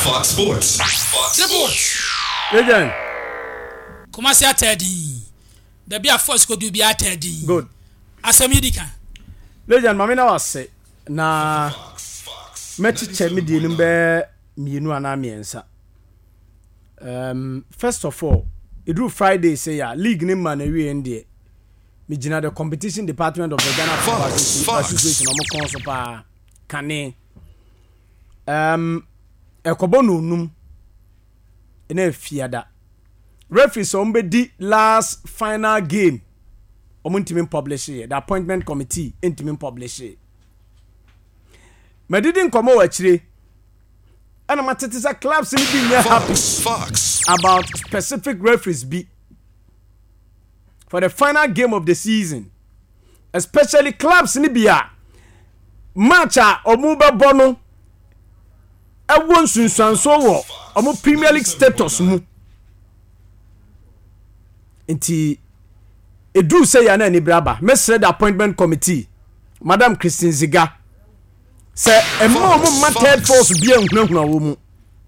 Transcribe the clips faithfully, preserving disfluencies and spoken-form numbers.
Fox Sports. Fox Sports. Legend. Kuma si atedi. There be a force could do be atedi. Good. Asemidika. Legend, mami na wase na mechiche mi di nimbe mienu ana miensa. Um, first of all, it do Friday say ya league ni man ewe ndie. Mi jina the competition department of the Ghana Football Association omo konso pa kane. Um, ekobo no num ene fiada. Referees ombe di last final game. Omo ntimi publish here. The appointment committee ntimi publish here. Me didn't come over chire. And I'm at clubs in being happy Fox. about specific referees be for the final game of the season. Especially clubs in Libya. Matcha or Muba Bono. I want to so omo Premier League status mu. Inti edu say yana ni braba. Me said the appointment committee. Madam Christine Ziga. Say e mo mo mated force bi ehunahuna wo mu.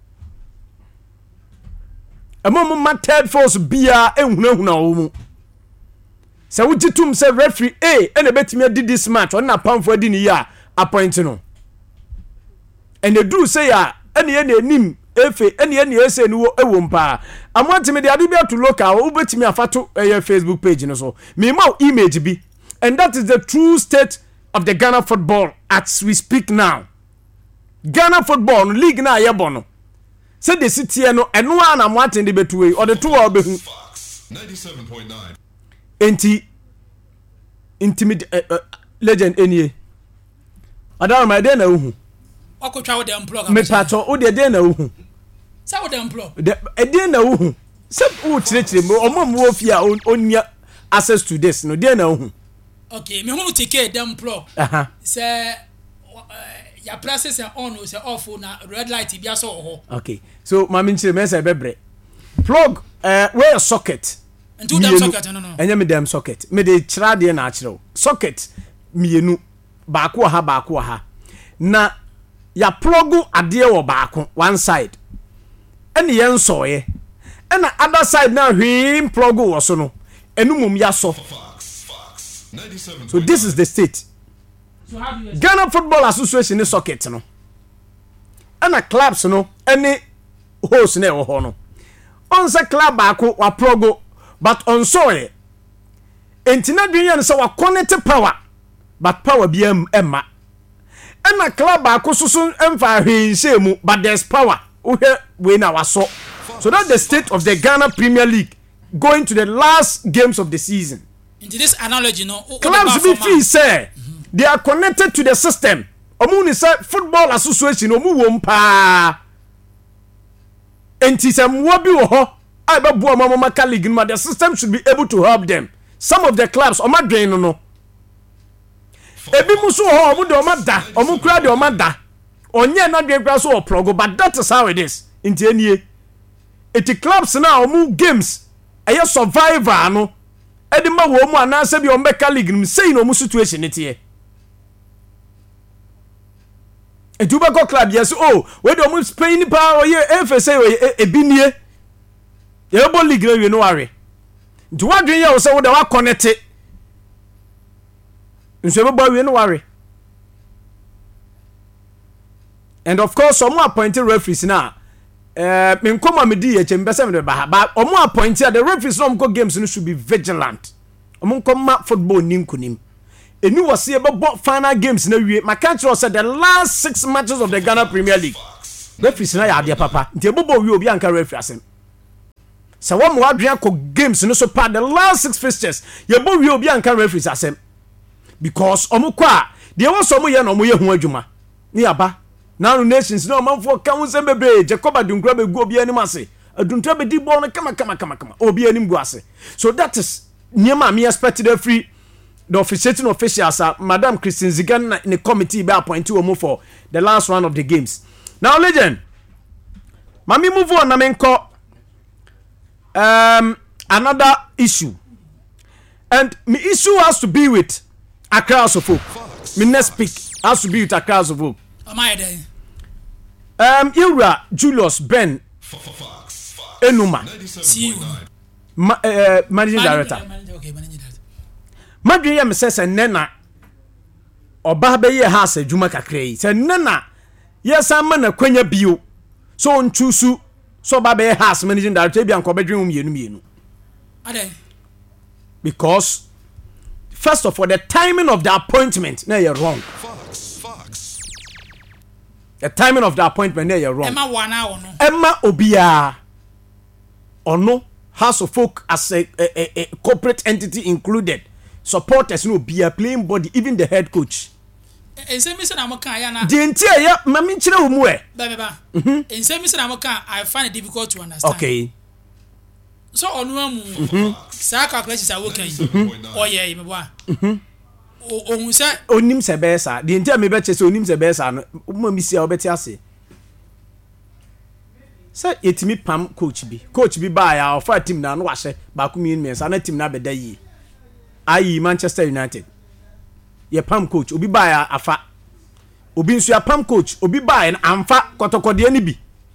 E mo mo mated force bia ehunahuna wo mu. Say we gitum say referee A ene betimi adi this match on na pamfo adi ni ya appoint no. And they do say ya ene ene nim efe ene ene ese ni wo ewo mpa. Amwantimi de ade bia to local wo betimi afato eh Facebook page no so. Me ma image bi. And that is the true state of the Ghana football as we speak now. Ghana football no league na ye bono. Say the city no eno ana mo atende betuwe or the two or be ninety-seven point nine. Enti intimid uh, uh, legend enie. Adara my dey na uhu. Okotwa wo dem plug. Me pato wo dey dey na uhu. Say wo dem plug. De dey na uhu. Say wo chirechire mo omom wo fia onya access to this no dey na uhu. Okay, me hunu ticket dem plug. Aha. Say ya process on o say off na red light bia so ho. Okay. So mami nchire me say bebre. Plug uh where a socket. And do them socket no no. Enya me dem socket. Me de chira de na achiro. Socket mienu baako ha baako ha. Na ya plug ade wo baako one side. Ene yen soye. Ena other side na hwim plug wo so no. Enu mum ya so. So this is the state. So how do you Ghana Football Association is socket no. Ena clubs no any host na wo ho no. Onse club baako wa plug but on soil entina dwenya se wa connect power but power bi emma ena club baako susu emfa hwense mu but there's power uhwe we na waso. So that's the state of the Ghana Premier League going to the last games of the season. into this analogy no Clubs be feel say they are connected to the system. Omu ni say football association omu wo mpa enti sam wo bi wo ho I be boa mama maka league but the system should be able to help them. Some of the clubs oma dwen no no ebi muso ho omu de oma da omu kura de oma da onye na dwen kura so o plug but that is how it is inti enie eti clubs na omu games eye survivor no edi ma wo mu ananse bi o meka league nim sei no mu situation etie etuba go club yes oh we do mu Spain pa oye F say ebinie yebo league na we no worry nti wadwen ya wo se wo da wa connect nso ebe ba we no worry. And of course some appointed referees na eh me nkoma me di ye chembe se me ba ba omo appointed the referees no go games no should be vigilant. Omo nkoma football nim kunim eni wose ebe bo final games na wie my country said the last six matches of the Ghana Premier League referees na ya de papa nti ebe bo wie obi anka referee asem. So what more ko games no so part the last six fixtures ye bo wi obi anka referees asem because omo kwa de wo so mo ye no mo ye hu adwuma ni aba now nations no man for kan se bebe Jacob adunkura be go obi anim ase aduntra be di ball no kama kama kama kama obi anim go ase. So that is niema me expected every the officiating officials are Madam Christine Zigan in the committee be appointed omo for the last round of the games. Now legend mami move on na me nko Um, another issue, and my issue has to be with Accra House of Hope. My next speak has to be with Accra House of Hope. Am I there? um Ira Julius Ben Enuma see Ma, uh, managing director okay managing director madwe ya mesese nena oba be ye ha asa dwuma kakra yi se nena yesa ma na kwanya bio so nchusu so ba be ha asa managing director bia nko bedwen mienu mienu ade because first of all the timing of the appointment na you wrong. Fox, Fox. The timing of the appointment na you wrong. Emma wana ono Emma Obia ono House of Folk as a, a, a, a corporate entity included, supporters no be a playing body, even the head coach. Ensemi se na mo kan ya na the entire ya mami chire wo mu e ba ba ba ensemi se na mo kan I find it difficult to understand. Okay, so onu amu sa calculations are working oh yeah me boa o ohun se onim se be sa the entire me be che se onim se be sa no mo mi sia obeti ase say etimi pam coach bi coach bi ba ya ofa team na no wahye ba ku mi mi sa na team na beda yi ayi Manchester United ye pam coach obi ba ya afa obi nso ya pam coach obi ba ya amfa kotokode ni bi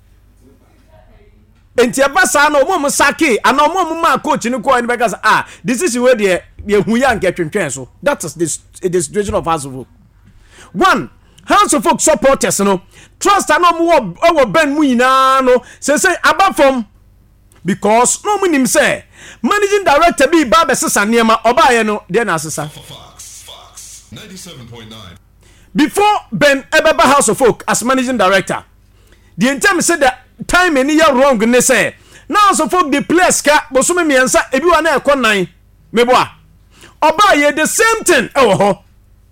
enti eba sa na omo mo sake ana omo mo ma coach ni ko ni be ka ah this is where the ye hu ya nke twentwen so that is this the situation of House of Folk. One, House of Folk supporters no trust na mo wo ben mu yina no say say aba from because no mo nim say managing director bi ba be sesa niema oba ye no de na sesa Fox, Fox. ninety-seven point nine. before Ben Ebeba House of Folk as managing director the entire said that time any year wrong ne say now House of Folk the players ka boso me miensa ebi wa na ekọ nine meboa oba ye the same thing e wo ho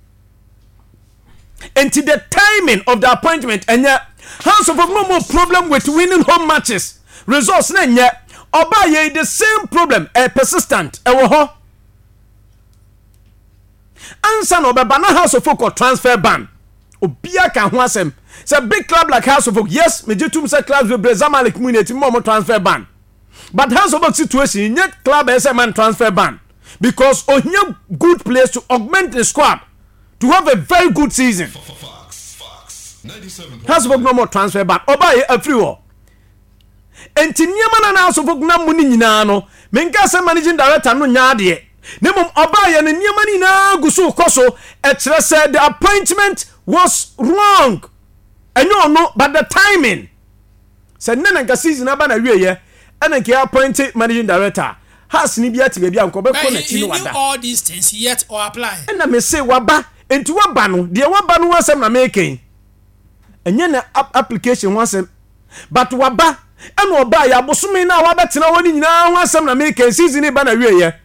until the timing of the appointment and House of Folk no more problem with winning home matches results na nya oba ye the same problem a persistent e wo ho ansa no be bana House of Folk or transfer ban obia kan ho asem say big club like House of Folk yes me jitum say clubs we Zamalek community mo transfer ban but House of Folk situation yet club S M man transfer ban because ohia good place to augment the squad to have a very good season. Fox, Fox. ninety-seven point nine. House of Folk no more transfer ban oba ye afri ho enti niema na House of Folk na mu ni nyina no menka say managing director no nya de nemom oba ye ne niema ni na gusu koso e kire say the appointment was wrong and you know but the timing said nana nka season aba na wie ye and nke appointed managing director has ni bia tibe bia nko be ko na ti no wada all these things yet or apply and na me say waba enti waba no de waba no wasem na making enye na application wasem but waba and oba ya bosome na waba tena woni nyina wasem na making season ba na wie ye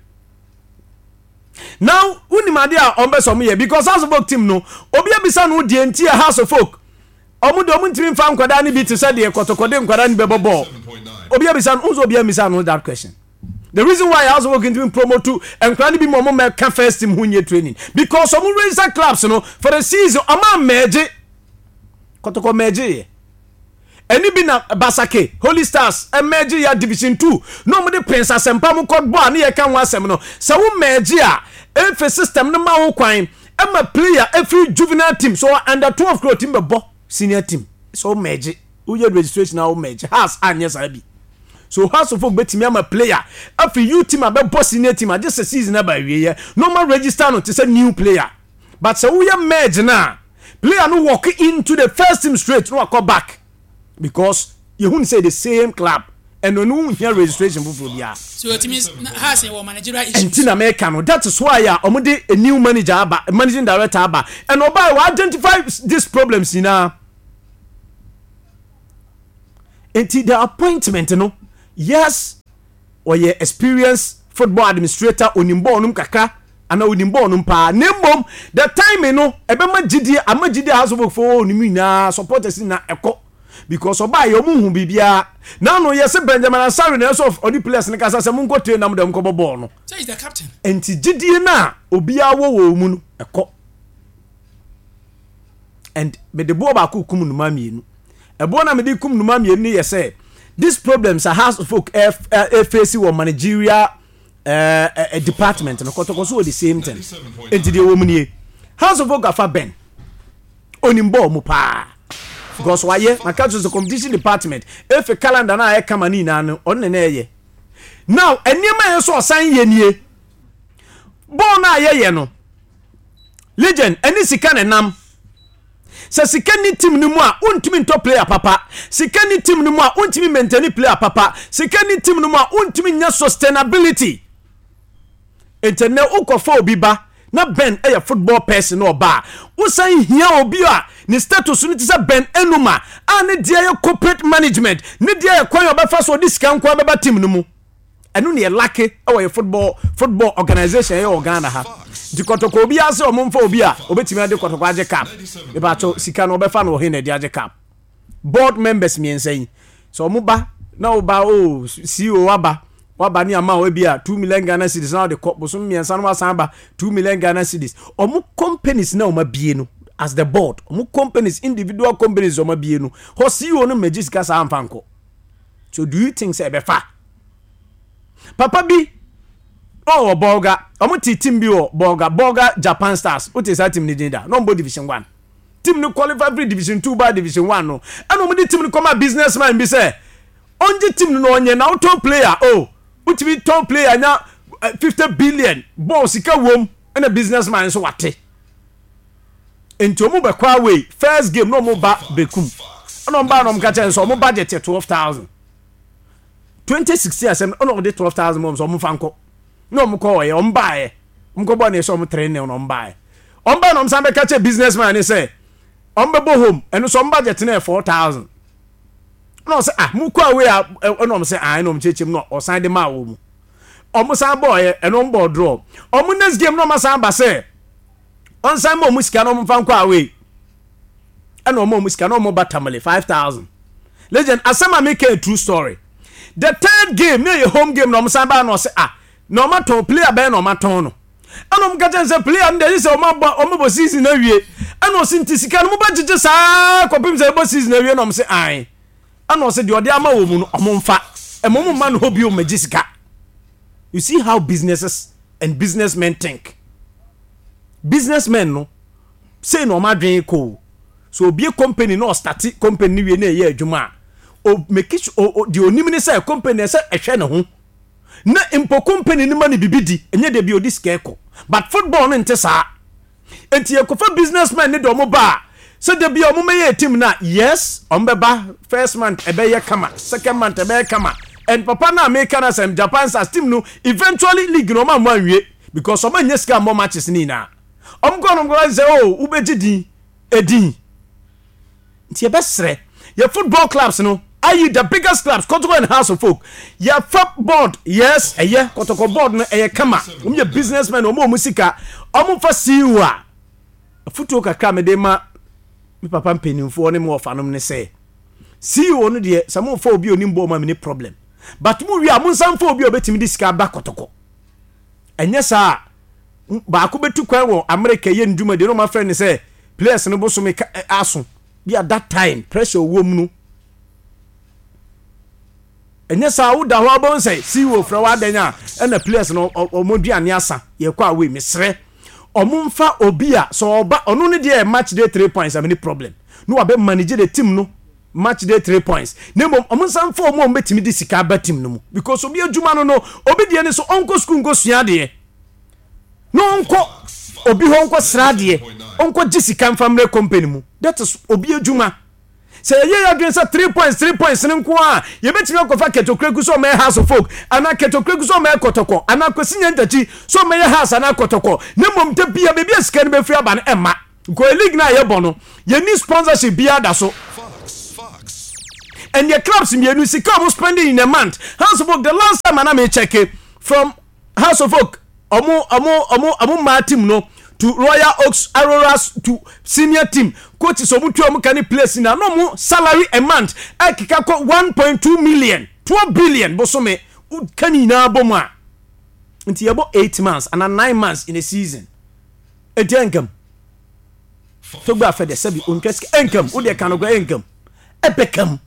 now unimade a ombe so me because House of Folk team no obi abisa no de enti House of Folk omu do omu ntimi mfa nkwada ni bi to say de kotokode nkwada ni bebobo obi abisa no unzo obi amisa no that question. The reason why House of Folk ntimi promote to nkwada bi mo mo me ka first team hunye training because omu register clubs no for the season ama meje kotoko meje eni bi na Basake Holy Stars emerge ya division two no mo de Prince Asempa mo kod bo na ye kan wasem no se wo meje a efe system no ma wo kwan ema player every juvenile team so under twelve pro team be bo senior team so meje wo ye registration na wo meje has anya sabi so House of Folk betimi ama player every youth team be bo senior team a just a season na ba wie no ma register no to say new player but se wo ye meje na player no walk into the first team straight no come back because you won't say the same club and no here registration for dia so it means has a managerial issue and in America no that is why ya omude a new manager aba managing director aba and oba we identify these problems in now until the appointment no yes or your experienced football administrator onimbo onum kaka ana onimbo onum pa nembom the time no ebe magidi amagidi House of Folk for onimi na supporters na eko because oba ye omu hu bibia now no yes Benjamin Asare na so of odi players ne kasa se mun ko train na dem ko ball no so is the captain enti gidie na obia wo wo mu no eko and me de bo ba ko kum no ma mienu ebo na me de kum no ma mienu ne yese these problems are House of Folk F face wo managerial uh, uh, department no kotoko so the same thing enti de wo mu nie House of Folk afa Ben onimbo mu pa because why my catch the competition department if a calendar na e kama ni na no on na ye now enema ye so san ye nie bon na ye ye no legend eni sika na nam se sika ni team ni mu a untimi top player papa sika ni team ni mu a untimi maintain player papa sika ni team ni mu a untimi nya sustainability entene ukofo obi ba na Ben a football person or ba usan hia obi a ni status ni tisa Ben Enuma a ne dia ye corporate management ne dia ye kwan obefa so di sika nko abeba team no mu enu ne lucky awo ye football football organization ye Ghana ha di kotoko obi ase o momfa obi a obetimi ade kotoko age cap e ba to sika no obefa no he na di age cap board members mi ensan so mo ba na oba o C E O aba waba ni ama we bia two million Ghana cedis na de bosom miensa no asamba two million Ghana cedis omu companies na oma bie no as the board omu companies individual companies oma bie no ho C E O no magis ka sa amfanko so do you think say be fa papa bi oh Bolga omu ti team bi o Bolga Bolga Japan Stars what is that team ni dinda no mbo division one team no qualify for division two by division one no and omu di team no come businessman bi say onje team no onye na auto player oh which be top player nya uh, fifty billion boss sika wom and a businessman so wate enti omu be kwa way first game no mo ba bekum ono ba no mka chen so mo budget twelve thousand twenty sixteen asem ono de twelve thousand mo so mo fanko no mo ko ye on ba ye mo ko bo ne so mo train ne no ba ye on ba no msa be ka che businessman ni say on be bo home eno so mo budget na four thousand no say ah mu kwa we no say ah no mchechim no o sign the ma wo mu omo san boy e no board draw omo next game no ma san ba say on sign mo musika no mfa kwa we e no mo musika no mo batamale five thousand legend asama make a true story the third game near your home game no mo san ba no say ah no ma ton player ba no ma ton no ano mo gaten say player no dey say o ma o mo season na wie ano sintisika no mo ba gege saa kopim say bo season na wie no mo say ai ano se de ode ama wo mu no omomfa emom ma no hobi o magisika. You see how businesses and businessmen think. Businessmen no say no ma dwen ko so obi company no start company we na ye adwuma o make o de onim ni say company say ehwe ne ho na impo company ni ma ne bibidi enye de bi odi skeko but football no ntesa enti ekofa businessmen ne do mo ba so the be omo meye team na yes ombeba first month ebeye kama second month ebeye kama and papa na make na sem Japan Stars team no eventually league no ma manwie because some nyeska more matches ni na omko no go say oh ubegidi edin nti ebesre your football clubs no are you the biggest clubs Kotoko and House of Folk your football yes eye Kotoko board no eye kama um your businessmen omo musika omo fa siwa futu kakra me de ma mi papa mpenimfo ne mo ofanom ne say see you no de some for obi onim bo ma me problem but mu wi amunsan for obi obetimi di sika ba Kotoko enye sa ba ko betu kwan wo America ye nduma de no ma friend say players no bo so me aso bi at that time pressure wo mu no enye sa wo da ho abon say see wo fra wa danya and the players no omoduane asa ye kwa we mesre omumfa obia so oba onu ne de match day three points am any problem no abe manage the team no match day three points nemo omunsan fo mo betimi di sika ba team no mu because obi adwuma no no obi de ne so onko school ngo sua de no onko obi ho onko sra de onko jisika family company mu that is obi adwuma say ye ya dwen say three points three points nko a ye betimi akofa Ketokreku so me House of Folk ana Ketokreku so me Kotoko ana kwasinya ntachi so me House ana Kotoko nemo mte bia be bia sika ne be fia ba na emma ko league na ye bono ye ni sponsorship bia da so and your clubs me you see come spending in a month House of Folk the last time I me check it from House of Folk omo omo omo omo ma team no to Royal Oaks Auroras to senior team coach so mutu omo kan place na no mo salary a month akika ko one point two million twelve billion bosome kani na boma nti yabo eight months and nine months in a season ejenkam to gba fe de sabi onkeske enkam wo de kan go enkam ebekam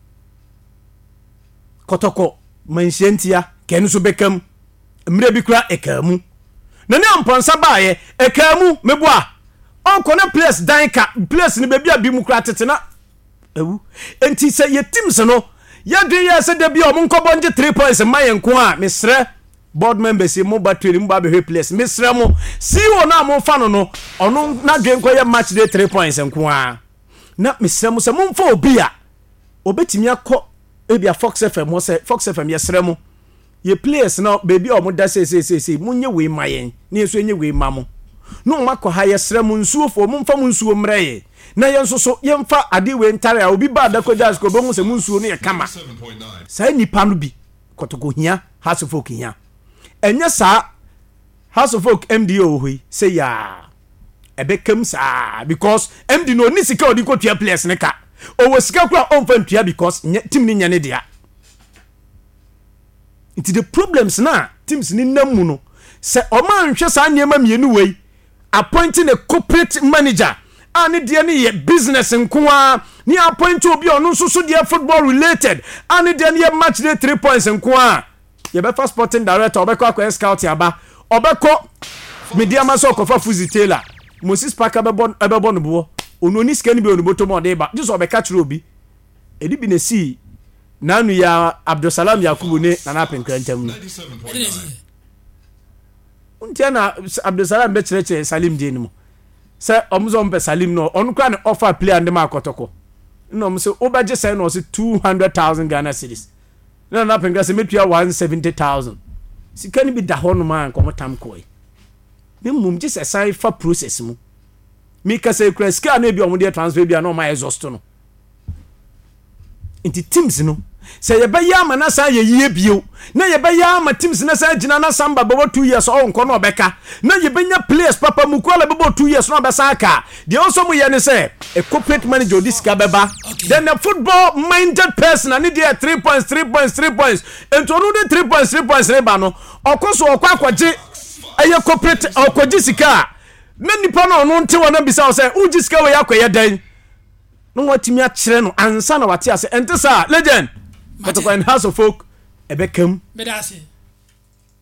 Kotoko manshentia ken so bekam mre bi kura ekamu na ne amponsa baaye ekamu meboa onko na place danka place ni bebi abi mu kura tetena ewu enti se ye teams no ya dwe ya se da bi o mo nkobɔ nje three points ma ye nko a mesrɛ board members mo ba trade mo ba be place mesrɛ mo C E O na mo fa no no ɔno na dwe nko ye match day three points nko a na mesrɛ mo se mo mfa obi a obetimi akɔ ebia Fox F M mo se Fox F M ye srɛ mo ye players na baby o mo da se se se se munye we ma yen na yeso enye we ma mo no makɔ ha ye srɛ mo nsuo fo mo mfa mo nsuo mrɛ ye na yen so so yen fa ade we ntare a obi ba da ko jazz ko bo mo se mo nsuo no ye kama sai nipa no bi kotoko hia House of Folk hia enye sa House of Folk M D O hoi say ya ebekam sa because M D no ni sika odi ko tua players ne ka o wo sika kura on fa tua because team ni nya ne dia it the problems na teams ni namu no se o man hwe sa niema mienu wei appointing a corporate manager and the any business nko a ni appoint obi onu so so dia football related and the any match day three points nko a ye be first sporting director obekọ akọ scout yaba obekọ media maso okofa Fuzi Taylor Moses Parker bebo bebo no bo onu ni scan bi onu boto mo dey ba just obeka kire obi edi bi na si nanu ya Abdulsalam Yakubu ne nana penkantam no untia na Abdulsalam be kire kire Salim Deni mo se omzo mbe Salim no onu kwa ne offer player ndem akotoko no mo se obaje say no se two hundred thousand Ghana cedis na na penga se metua one hundred seventy thousand sika ni bi da ho no man komo tam koi me mum je se sai fa process mu mi ka se kra sika na bi omo de transfer bi na o ma exhaust no inti teams no se ye ba ya ma na sa ye yie bio na ye ba ya ma teams na sa gina na samba babo two years o nko no beka na ye benya players papa mu kola babo two years no be sa ka de also mu ye ne say a corporate manager this ka beba then a football minded person and dey three points three points three points and to no dey three points three points reba no okoso okwa akwaje aye corporate okwaje sika na nipa no no nte wona bisa o say uji sika we yakwaye dan no watimi a kire no ansa na wate ase ente sa legend but when House of Folk ebekam bedase